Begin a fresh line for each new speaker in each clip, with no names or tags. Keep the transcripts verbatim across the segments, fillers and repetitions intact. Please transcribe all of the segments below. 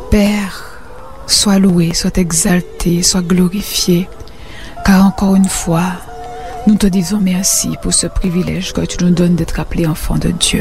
Père, sois loué, sois exalté, sois glorifié, car encore une fois, nous te disons merci pour ce privilège que tu nous donnes d'être appelés enfants de Dieu.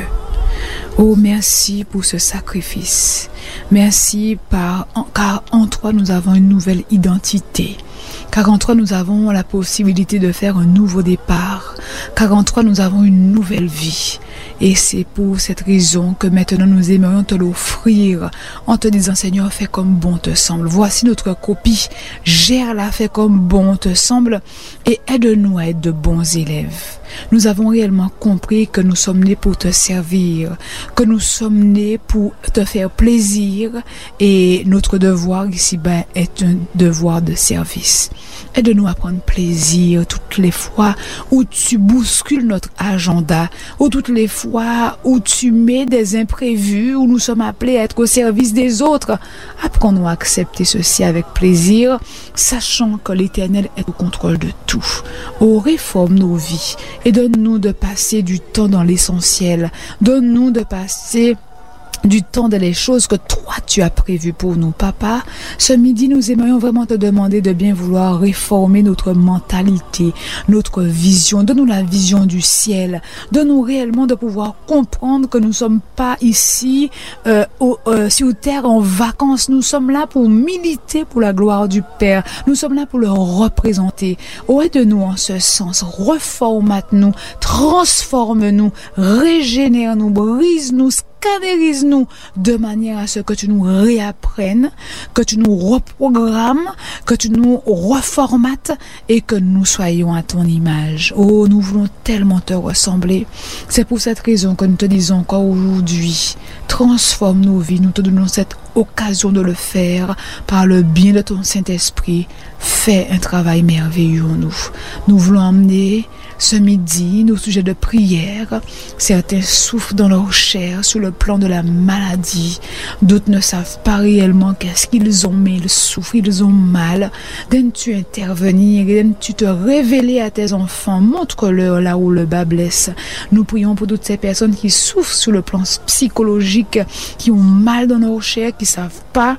Oh, merci pour ce sacrifice. Merci par, car en toi nous avons une nouvelle identité. Car en toi nous avons la possibilité de faire un nouveau départ. Car en toi nous avons une nouvelle vie. Et c'est pour cette raison que maintenant nous aimerions te l'offrir en te disant Seigneur, fais comme bon te semble. Voici notre copie, gère-la, fais comme bon te semble et aide-nous à être de bons élèves. Nous avons réellement compris que nous sommes nés pour te servir, que nous sommes nés pour te faire plaisir et notre devoir ici-bas est un devoir de service. Aide-nous à prendre plaisir toutes les fois où tu bouscules notre agenda, ou toutes les fois où tu mets des imprévus, où nous sommes appelés à être au service des autres. Apprends-nous à accepter ceci avec plaisir, sachant que l'Éternel est au contrôle de tout. Oh, réforme nos vies et donne-nous de passer du temps dans l'essentiel. Donne-nous de passer du temps dans les choses que toi tu as prévues pour nous. Papa, ce midi nous aimerions vraiment te demander de bien vouloir réformer notre mentalité, notre vision. Donne-nous la vision du ciel. Donne-nous réellement de pouvoir comprendre que nous ne sommes pas ici euh, au, euh, sur terre en vacances. Nous sommes là pour militer pour la gloire du Père. Nous sommes là pour le représenter. Oh, aide-nous en ce sens. Reformate-nous, transforme-nous, régénère-nous, brise-nous, scandérise-nous de manière à ce que tu nous réapprennes, que tu nous reprogrammes, que tu nous reformates et que nous soyons à ton image. Oh, nous voulons tellement te ressembler. C'est pour cette raison que nous te disons encore aujourd'hui, transforme nos vies. Nous te donnons cette occasion de le faire par le bien de ton Saint-Esprit. Fais un travail merveilleux en nous. Nous voulons emmener ce midi nos sujets de prière. Certains souffrent dans leur chair sur le plan de la maladie. D'autres ne savent pas réellement qu'est-ce qu'ils ont, mais ils souffrent, ils ont mal. Donnes-tu intervenir, donnes-tu te révéler à tes enfants, montre-leur là où le bas blesse. Nous prions pour toutes ces personnes qui souffrent sur le plan psychologique, qui ont mal dans leur chair, qui ne savent pas.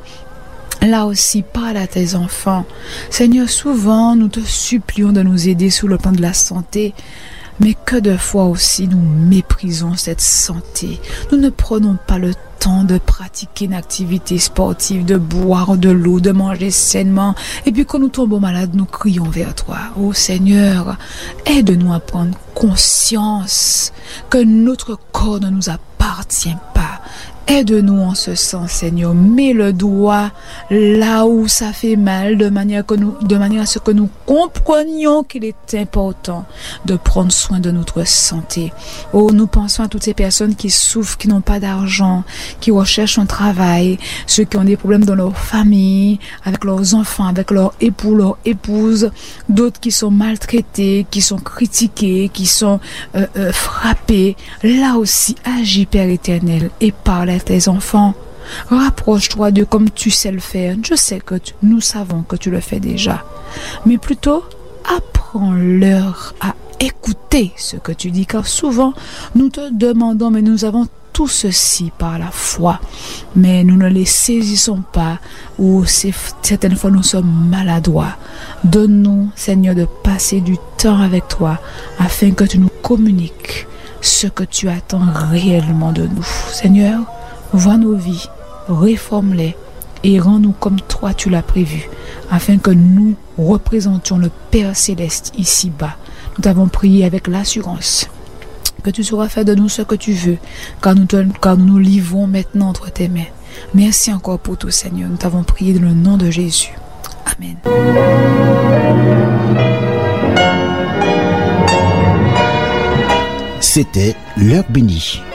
Là aussi, parle à tes enfants. Seigneur, souvent, nous te supplions de nous aider sur le plan de la santé, mais que de fois aussi nous méprisons cette santé. Nous ne prenons pas le temps de pratiquer une activité sportive, de boire de l'eau, de manger sainement. Et puis quand nous tombons malades, nous crions vers toi. Oh Seigneur, aide-nous à prendre conscience que notre corps ne nous appartient pas. Aide-nous en ce sens, Seigneur. Mets le doigt là où ça fait mal, de manière que nous, de manière à ce que nous comprenions qu'il est important de prendre soin de notre santé. Oh, nous pensons à toutes ces personnes qui souffrent, qui n'ont pas d'argent, qui recherchent un travail, ceux qui ont des problèmes dans leur famille, avec leurs enfants, avec leur époux, leur épouse, d'autres qui sont maltraités, qui sont critiqués, qui sont euh, euh, frappés. Là aussi, agis, Père éternel, et parle à tes enfants. Rapproche-toi d'eux comme tu sais le faire. Je sais que tu, nous savons que tu le fais déjà. Mais plutôt, apprends-leur à écouter ce que tu dis. Car souvent, nous te demandons, mais nous avons tout ceci par la foi. Mais nous ne les saisissons pas. Ou certaines fois, nous sommes maladroits. Donne-nous, Seigneur, de passer du temps avec toi afin que tu nous communiques ce que tu attends réellement de nous. Seigneur, vois nos vies, réforme-les et rends-nous comme toi tu l'as prévu, afin que nous représentions le Père Céleste ici-bas. Nous t'avons prié avec l'assurance que tu sauras faire de nous ce que tu veux, car nous, te, car nous nous livrons maintenant entre tes mains. Merci encore pour tout, Seigneur. Nous t'avons prié dans le nom de Jésus. Amen.
C'était l'heure bénie.